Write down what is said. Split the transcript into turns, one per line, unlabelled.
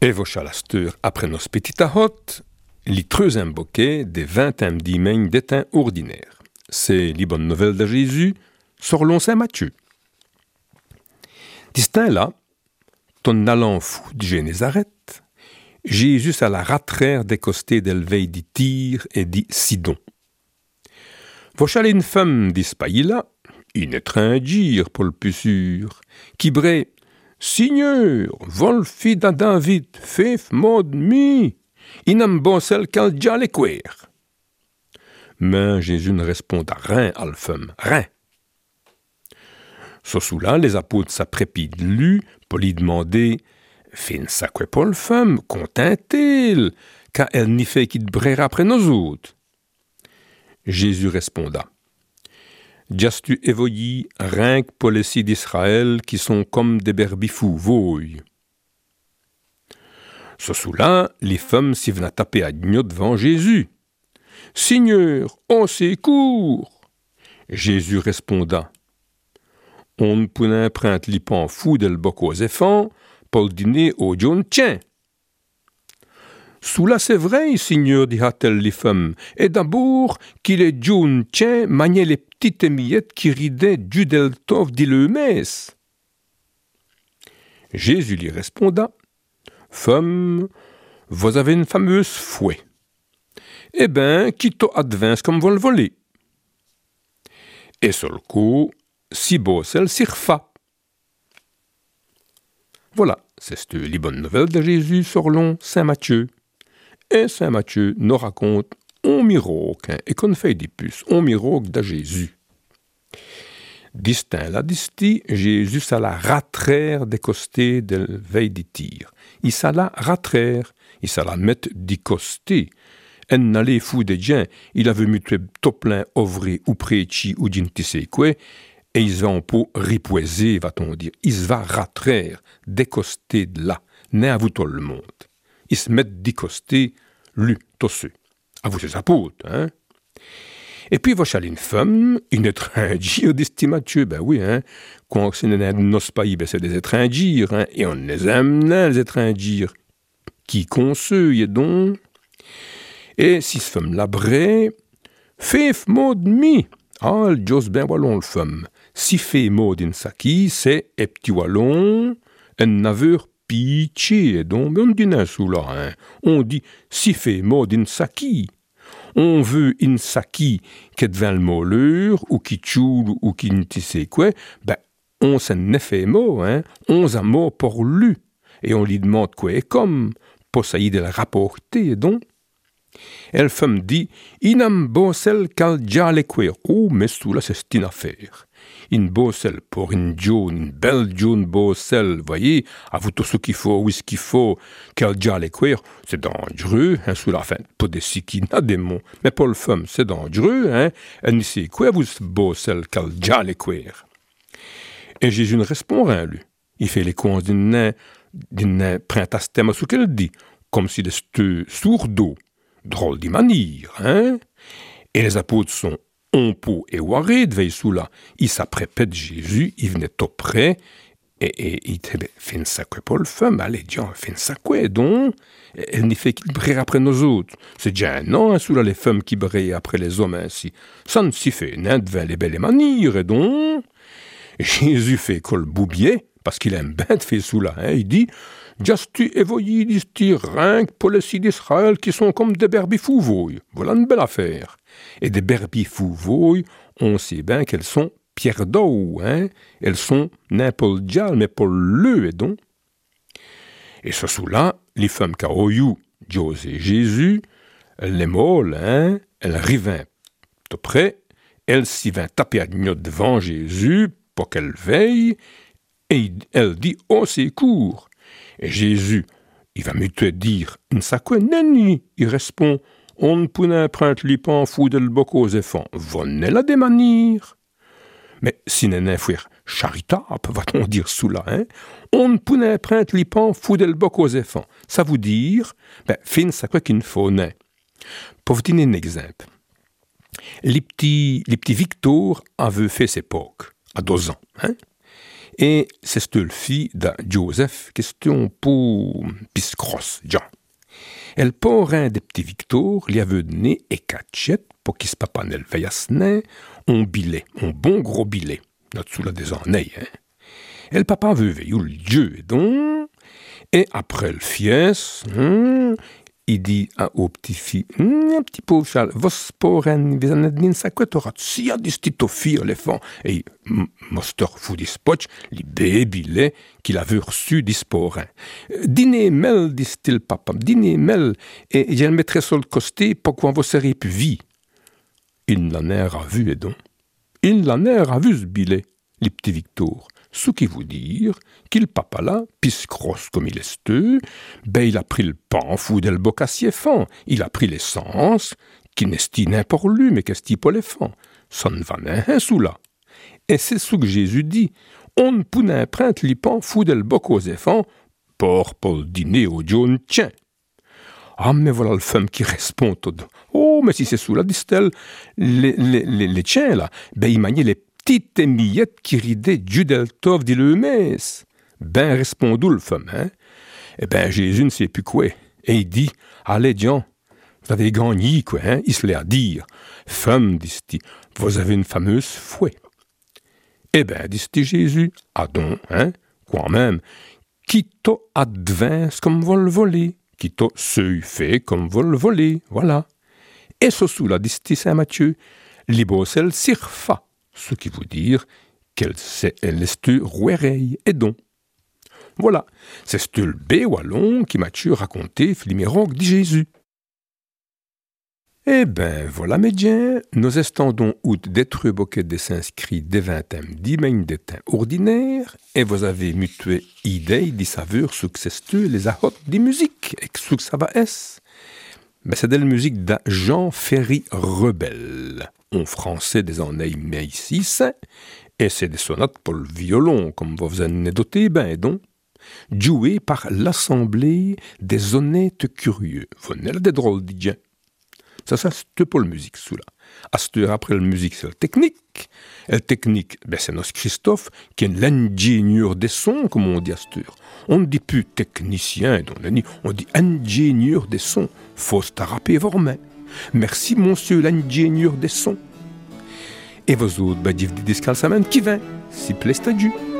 Et vochalaster après nos petites hot, li treuzem bokeh des 20e dimaigne d'étain ordinaire. C'est les bonnes nouvelles de Jésus sur l'on Saint-Matthieu. Distinct là, ton allant fou de Génézareth, Jésus à la ratraire des costés d'Elveille dit Tyr et dit Sidon. Vochal une femme dit là, une étrangère pour le plus sûr, qui brait Seigneur, vol fi da David, fef mod mi, inam bossel kal dialequer. Mais Jésus ne répond à rien à la femme, rien. Sous-là, les apôtres s'apprépident lui pour lui demander fin ça quoi pour la femme, content-il, car elle n'y fait qu'il brère après nos autres. Jésus répondit Jastu évoyi rien que pour les filles d'Israël qui sont comme des berbifous, voy. Sous-là, les femmes s'y venaient taper à gnot devant Jésus. Seigneur, on secours. Jésus répondit On ne pouvait prendre les pans fous del boc aux enfants pour le dîner au John tien. Sous là c'est vrai, Seigneur, dit-elle les femmes, et d'abord qu'il est John tien maniait les petites miettes qui ridaient du deltov dit le messe. Jésus lui répondit Femme, vous avez une fameuse fouet. Eh ben, qui t'o advince comme vous le volez. Et sur le coup, si bossel s'irfa. Voilà, c'est les bonnes nouvelles de Jésus sur l'on Saint-Matthieu. Et Saint-Matthieu nous raconte un miracle, et qu'on fait des puces, un miracle de Jésus. Distinct la disti, Jésus s'à la ratraire des costés de veille des tirs. Il s'à la ratraire, il s'à la mettre des costés. En n'allait fou des gens, il avait mutué tout plein ouvré ou préchi ou d'intissé quoi, et ils vont pour ripoiser, va-t-on dire. Il se va ratraire des costés de là, n'est à vous tout le monde. Ils se mettent des costés, lui, tous ceux. À vous ses apôtres, hein. Et puis, voici une femme, une étrangère d'estimateux, ben oui, hein. Quand c'est dans nos pays, ben c'est des étrangères, hein. Et on les aime, les étrangères. Qui conseille donc? Et si ce femme la bré, fef mod mi. Ah, le jos ben wallon le femme. Si fait mod in saki, c'est et petit wallon, un naveur pitché, donc, on dit un sous là, hein. On dit si fait mod in saki. On veut in saki qui devient le molleur, ou qui tchoule, ou qui ne sait quoi, ben, on s'en est fait mot, hein. On s'en mot pour lui. Et on lui demande quoi et comme, pour ça y de la rapporter, donc. Et la femme dit, inam bossel kal dialequer. Oh, mais sous là, c'est une affaire. Une bossel pour une jaune, une belle jaune bossel, voyez, à vous tout ce qu'il faut, oui, ce qu'il faut, kal dialequer, c'est dangereux, hein, sous la fin, pas des sikina, des mots, mais pour la femme, c'est dangereux, hein, elle ne sait quoi, vous, bossel kal dialequer. Et Jésus ne répond rien, lui. Il fait les cons d'une printastem à ce qu'elle dit, comme si c'était sourd-d'eau. Drôle de manière, hein? Et les apôtres sont Onpo et Waré, de veille sous là. Ils s'apprêpent Jésus, ils venaient tout près, et ils disaient, fais ça quoi pour le femme, allez, Dieu, fais ça quoi, donc? Elle n'y fait qu'il brille après nos autres. C'est déjà un an, hein, sous là, les femmes qui brillent après les hommes ainsi. Ça ne s'y fait, n'en devait les belles manières, et donc? Jésus fait col boubier, parce qu'il aime bien de faire sous là, hein, il dit, Jastu évoyi disent rien que pour les filles d'Israël qui sont comme des berbifous voy. Voilà une belle affaire. Et des berbifous voy, on sait bien qu'elles sont pierre d'eau, hein. Elles sont n'importe dial, mais pour le et donc. Et ce sous-là, les femmes qui ont eu Dios et Jésus, les molles, hein, elles arrivent tout près, elles s'y vont taper à gnot devant Jésus pour qu'elle veille, et elle dit, oh, c'est court. Et Jésus, il va mieux te dire, n'sakwe neni, il répond, on ne peut prendre les pans fous de le boc aux enfants, venez la démanir. Mais si n'est faire charitable, va-t-on dire sous là, hein, on ne peut prendre les pans fous de le boc aux enfants. Ça veut dire, ben, fin sakwe qu'il faut n'est. Pour vous donner un exemple, les petits Victor avaient fait ses époques, à 2 ans, hein. Et c'est le fille de Joseph, question pour piscross, Jean. Elle porte un des petits Victor, li avait donné et cachette pour qu'il se papa nel veillasne, on billet, un bon gros billet, là-dessous là des années, hein. Et le papa veut veiller le Dieu, et donc, et après le fies, il dit au petit-fille, un petit pauvre Charles, vos sporen, vous en êtes d'une sacrette si à distito fille l'éléphant, et Moster fou des spotch, les bébés qu'il avait reçu des sporen. Dîner mel, dit-il papa, dîner mel, et je le mettrai sur le costé pour qu'on vous serez plus vie. Il n'en a vu, et donc. Il n'en a vu ce billet, les petits Victor. Ce qui veut dire qu'il papa là, pis grosse comme il est, ben il a pris le pan fou del bocassier fan, il a pris l'essence, qui n'est n'importe lui, mais qu'est-ce pour les fans. Ça ne va rien sous là. Et c'est ce que Jésus dit. On ne peut n'imprendre li pan fou del boc aux enfants, pour le dîner au John tien. Ah, mais voilà le femme qui répond tout. Oh, mais si c'est sous la distel, les tiens là, ben il maniait les petites millettes qui ridaient du deltov dit le messe. Ben répondou le femme, hein. Eh ben Jésus ne sait plus quoi. Et il dit, allez Jean, vous avez gagné quoi, hein. Il se l'a dire. Femme, dit-il, vous avez une fameuse fouet. Eh ben, dit Jésus, ah donc, hein, quand même, qui t'a advince comme vol volé, qui t'a seuil fait comme vol volé, voilà. Et ce sous la dit Saint Matthieu, libosel sirfa. Ce qui veut dire qu'elle est rouereille et donc. Voilà, c'est le bé wallon qui m'a raconté Fliméroc dit Jésus. Eh ben, voilà, médiens, nous estendons out d'être boquet des s'inscrits des 20e d'Imaine des temps ordinaires, et vous avez mutué idée d'y saveur ce que c'est les ahotes des musiques, et ce que ça va est. Ben, c'est de la musique de Jean Ferry Rebelle, en français des années 1600, et c'est des sonates pour le violon, comme vous en êtes doté, ben donc, joué par l'Assemblée des honnêtes curieux. Venez des drôles d'idées. Ça, c'est pour la musique, sous là. À cette heure, après la musique, c'est la technique. Et la technique, ben, c'est notre Christophe, qui est l'ingénieur des sons, comme on dit à cette heure. On ne dit plus technicien, on dit ingénieur des sons. Faut se taper vos mains. Merci, monsieur l'ingénieur des sons. Et vos autres, ben, dites des semaine qui vient, si plaît, à Dieu.